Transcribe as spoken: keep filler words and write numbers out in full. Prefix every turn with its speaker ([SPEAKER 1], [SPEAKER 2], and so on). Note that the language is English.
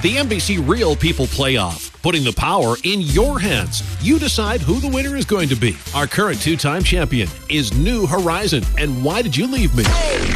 [SPEAKER 1] The N B C Real People Playoff, putting the power in your hands. You decide who the winner is going to be. Our current two-time champion is New Horizon. And why did you leave me?